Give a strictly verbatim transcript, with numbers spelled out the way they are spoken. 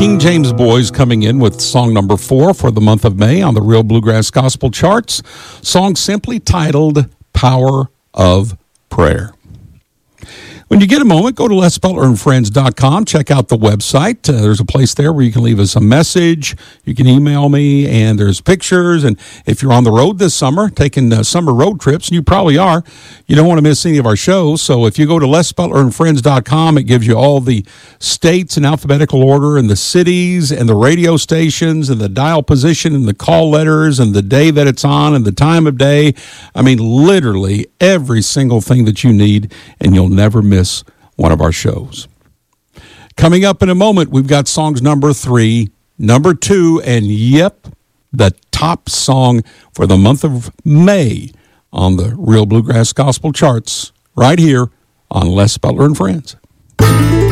King James Boys coming in with song number four for the month of May on the Real Bluegrass Gospel charts. Song simply titled Power of Prayer. When you get a moment, go to les butler and friends dot com. Check out the website. Uh, there's a place there where you can leave us a message. You can email me, and there's pictures. And if you're on the road this summer, taking uh, summer road trips, and you probably are, you don't want to miss any of our shows. So if you go to les butler and friends dot com, it gives you all the states in alphabetical order, and the cities, and the radio stations, and the dial position, and the call letters, and the day that it's on, and the time of day. I mean, literally every single thing that you need, and you'll never miss one of our shows. Coming up in a moment, we've got songs number three, number two, and yep, the top song for the month of May on the Real Bluegrass Gospel charts right here on Les Butler and Friends.